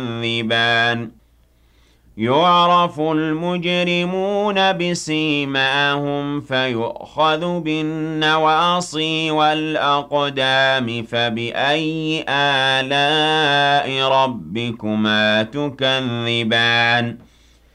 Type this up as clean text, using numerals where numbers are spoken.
تُكَذِّبَانِ يُعْرَفُ الْمُجْرِمُونَ بِسِيمَاهُمْ فَيُؤْخَذُ بِالنَّوَاصِي وَالْأَقْدَامِ فَبِأَيِّ آلَاءِ رَبِّكُمَا تُكَذِّبَانِ